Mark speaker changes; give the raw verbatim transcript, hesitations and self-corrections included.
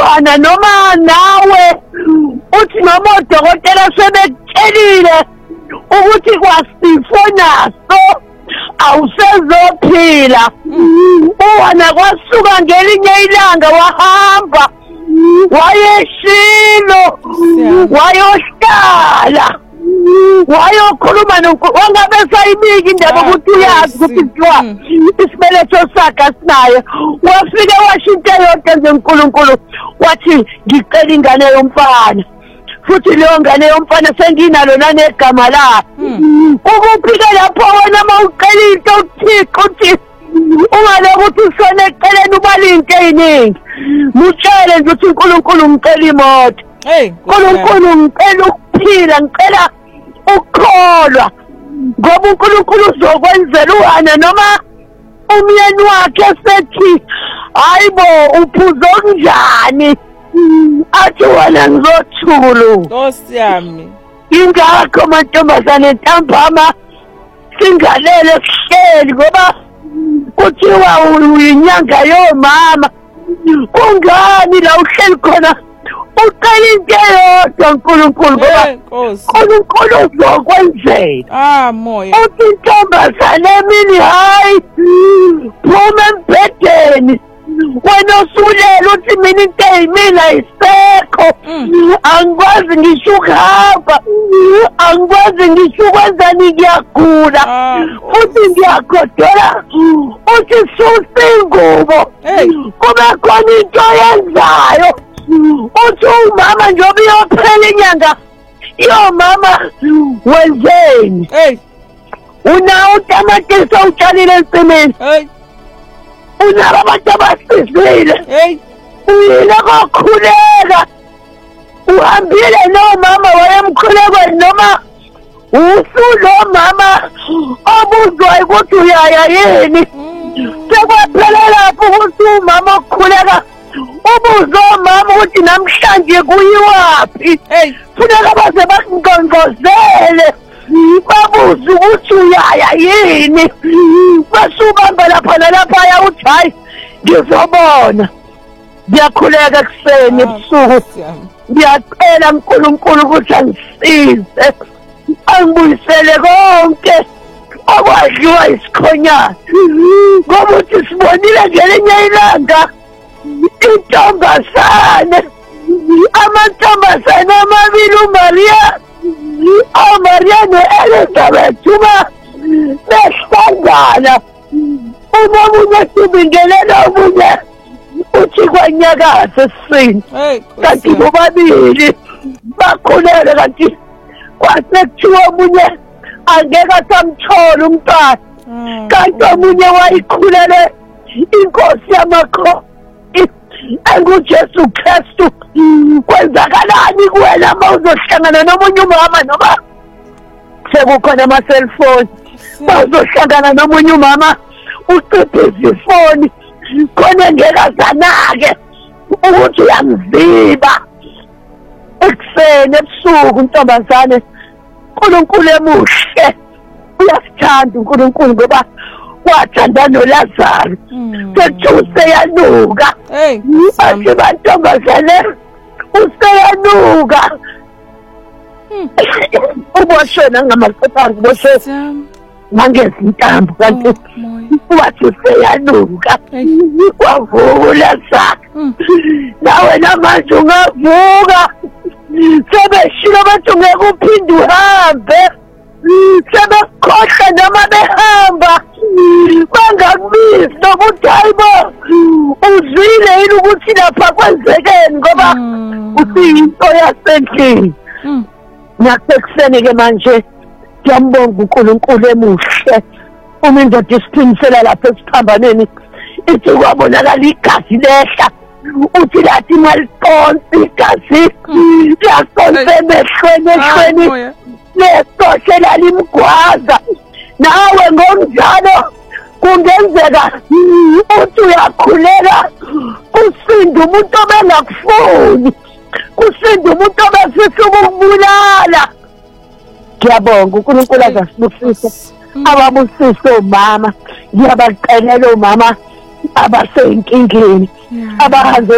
Speaker 1: uhana noma nawe uthi noma odokotela sebekutshelile ukuthi kwasifo naso awusezophila. Uhana kwasuka ngelinye ilanga wahamba wayeshilo wayohlala wayokhuluma noNkulunkulu. Wangabe sayibika indaba ukuthi uyazi ukuthi kuthiwa isibeletho sakhe asinayo. Wafike washintsha yonke nje uNkulunkulu wathi ngicela ingane yomfana, futhi leyo ngane yomfana senginalo nanegama layo. Ukufika lapho wena mawucela into uThixo uthi ungaloku uthi usone eceleni ubalinto eziningi. Mutshele nje uthi uNkulunkulu ngicela imoto.
Speaker 2: Hey,
Speaker 1: uNkulunkulu ngicela ukuphila, ngicela ukukholwa ngoba uNkulunkulu uzokwenzela uhana noma umyeni wakhe sethi hayibo uphuzo kunjani athi wena ngizothulu.
Speaker 2: Nkosi yami.
Speaker 1: Ingakho mantombazane ntambama singalele sihleli ngoba kuthiwa uyinyanga yomama. Kungani la uhleli khona uqala into eyodwa uNkulunkulu ngoba uNkulunkulu uzokwenzela.
Speaker 2: Ah moya.
Speaker 1: Uthi intombazane emini hayi phuma embhedeni wena usulela uthi mina into eyimina ayisekho. Angikwazi ngisho ukuhamba, angikwazi ngisho ukwenzani, ngiyagula futhi ngiyakhodola. Uthi susa ingubo kube khona into oyenzayo. Uthi umama njengoba iyophela inyanga yomama wenzeni? Unawo utamatisi awutshalile ensimini? Unabo abantu abasizile? Uyile kokhuleka uhambile nomama wayemkhulekweni noma usulo mama obuzwayo ukuthi uyaya yini? Sekwaphela lapho ukuthi umama okhuleka ubuzo mama ukuthi namhlanje kuyiwaphi. Funeka baze bakunqonqozele babuze ukuthi uyaya yini. Basubamba lapha nalaphaya uthi hayi ngizobona. Ngiyakhuleka ekuseni ebusuku ngiyacela uNkulunkulu ukuthi angisize angibuyisele konke okwadliwa isikhonyana ngoba uthi sibonile ngelinye ilanga intombazane amantombazane amabili uMaria uMaria no-Elizabeth uma behlangana unomunye sibingelela omunye uthi kwanyakaza esiswini kanti bobabili bakhulele kanti kwase kuthiwa omunye angeke asamthola umntwana kanti omunye wayikhulele inkosi yamakhosi enguJesu Kristu. Kwenzakalani kuwena uma uzohlangana nomunye umama noma sekukhona ama-cellphone uzohlangana nomunye umama uciphe izifoni khona engeke azanake ukuthi uyangiziba ekuseni ebusuku. Ntombazane uNkulunkulu emuhle uyasithanda uNkulunkulu ngoba wathanda noLazaro sekuthiwa yanuka. Athi bantombazane useyanuka uboshwe nangamasepari uboshwe nangezintambo kanti wathi useyanuka wavula sakhe. Nawe namanje ungavuka sebeshilo bathi ungeke uphinde uhambe sebekhohlwe noma behamba bangakubizi nokuthi hayibo uzwile yini ukuthi lapha kwenzekeni ngoba usiyinto yasendlini. Nasekuseni-ke manje ngiyambonga uNkulunkulu emuhle uma indoda isiphimisela lapha esiphambaneni ithi kwabonakala igazi lehla uthi lathi maliconsa igazi laconsa emehlweni ehlweni lesoshela limgwaza. Nawe ngokunjalo kungenzeka uthi uyakhulela kusinda umuntu obengakufuni, kusinda umuntu obefisa ukukubulala. Ngiyabonga uNkulunkulu azasibusisa ababusisa omama. Ngiyabaqelela omama abasenkingeni abahambe